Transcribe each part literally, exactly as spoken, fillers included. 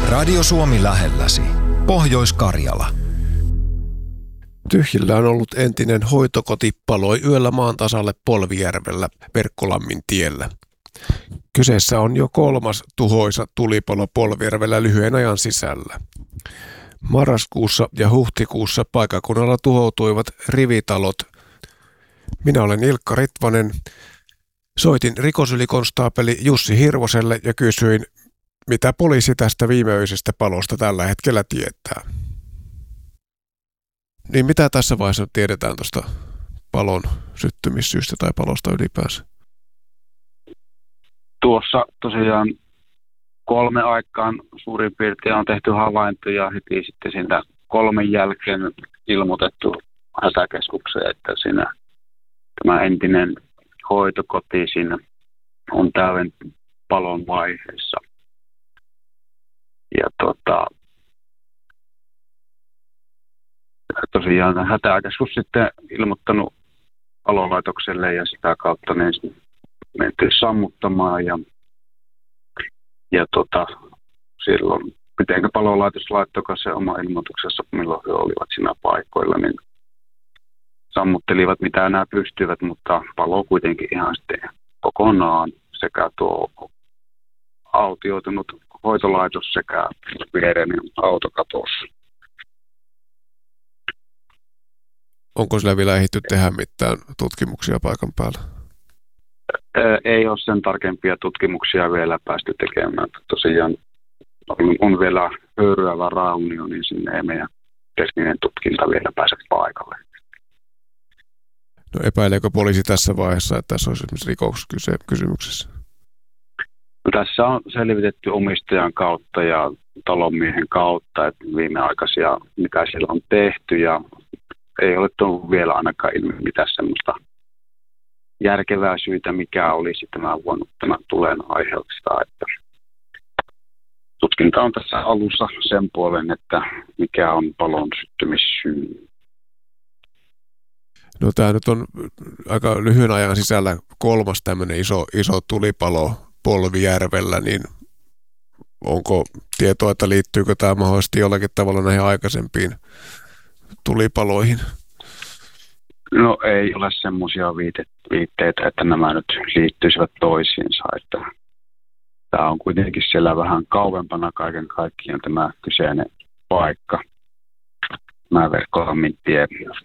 Radio Suomi lähelläsi. Pohjois-Karjala. Tyhjillä on ollut entinen hoitokoti, paloi yöllä maan tasalle Polvijärvellä Verkkolammin tiellä. Kyseessä on jo kolmas tuhoisa tulipalo Polvijärvellä lyhyen ajan sisällä. Marraskuussa ja huhtikuussa paikkakunnalla tuhoutuivat rivitalot. Minä olen Ilkka Ritvanen. Soitin rikosylikonstaapeli Jussi Hirvoselle ja kysyin, mitä poliisi tästä viimeisestä palosta tällä hetkellä tietää. Niin mitä tässä vaiheessa tiedetään tuosta palon syttymissyystä tai palosta ylipäänsä? Tuossa tosiaan kolme aikaan suurin piirtein on tehty havaintoja heti sitten siinä kolmen jälkeen ilmoitettu hätäkeskukseen, että siinä tämä entinen hoitokoti siinä on täyden palon vaiheessa. Ja tota, tosiaan hätäkeskus sitten ilmoittanut palolaitokselle ja sitä kautta niin menty sammuttamaan ja, ja tota, silloin miten palolaitos laittoi se oma ilmoituksessa, milloin he olivat siinä paikoilla, niin sammuttelivat mitä nämä pystyivät, mutta palo kuitenkin ihan sitten kokonaan sekä tuo autioitunut hoitolaitos sekä viereinen autokatos. Onko sillä vielä ehditty tehdä mitään tutkimuksia paikan päällä? Ei ole sen tarkempia tutkimuksia vielä päästy tekemään. Tosiaan on, on vielä höyryävä raunio, niin sinne ei meidän tekninen tutkinta vielä pääse paikalle. No epäileekö poliisi tässä vaiheessa, että tässä olisi esimerkiksi rikoskysymyksessä? No, tässä on selvitetty omistajan kautta ja talonmiehen kautta, että viimeaikaisia, mitä siellä on tehty, ja ei ole tullut vielä ainakaan ilmi mitään semmoista järkevää syytä, mikä olisi tämä voinut tämän tulen aiheuttaa. Että tutkinta on tässä alussa sen puolen, että mikä on palon syttymissyy. No tämä nyt on aika lyhyen ajan sisällä kolmas tämmöinen iso, iso tulipalo Polvijärvellä, niin onko tietoa, että liittyykö tämä mahdollisesti jollakin tavalla näihin aikaisempiin tulipaloihin? No ei ole semmoisia viitteitä, että nämä nyt liittyisivät toisiinsa. Että tämä on kuitenkin siellä vähän kauempana kaiken kaikkiaan tämä kyseinen paikka. Mä Verkkolammin tie.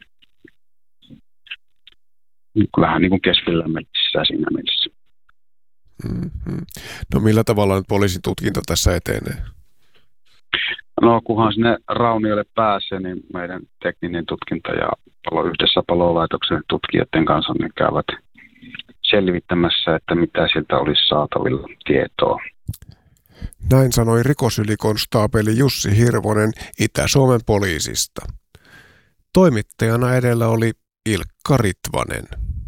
Vähän niin kuin keskellä metsissä siinä mielessä. Mm-hmm. No millä tavalla nyt poliisin tutkinta tässä etenee? No kunhan sinne raunioille pääsee, niin meidän tekninen tutkinta ja palo, yhdessä palolaitoksen tutkijoiden kanssa ne käyvät selvittämässä, että mitä sieltä olisi saatavilla tietoa. Näin sanoi rikosylikonstaapeli Jussi Hirvonen Itä-Suomen poliisista. Toimittajana edellä oli Ilkka Ritvanen.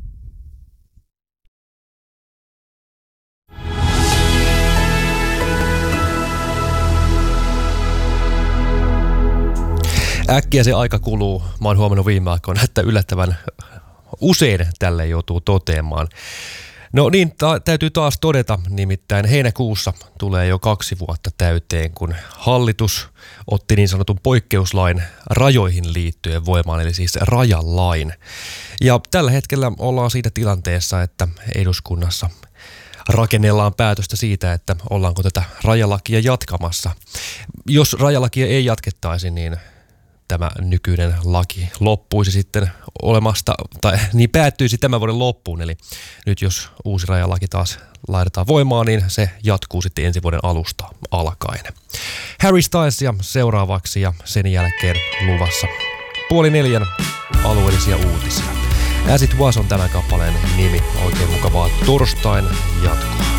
Äkkiä se aika kuluu. Mä oon huomannut viime aikoina, että yllättävän usein tälle joutuu toteamaan. No niin, ta- täytyy taas todeta, nimittäin heinäkuussa tulee jo kaksi vuotta täyteen, kun hallitus otti niin sanotun poikkeuslain rajoihin liittyen voimaan, eli siis rajalain. Ja tällä hetkellä ollaan siinä tilanteessa, että eduskunnassa rakennellaan päätöstä siitä, että ollaanko tätä rajalakia jatkamassa. Jos rajalakia ei jatkettaisi, niin tämä nykyinen laki loppuisi sitten olemasta, tai niin päättyisi tämän vuoden loppuun. Eli nyt jos uusi rajalaki taas laitetaan voimaan, niin se jatkuu sitten ensi vuoden alusta alkaen. Harry Stylesia seuraavaksi ja sen jälkeen luvassa puoli neljän alueellisia uutisia. As It Was on tämän kappaleen nimi. Oikein mukavaa torstain jatkoa.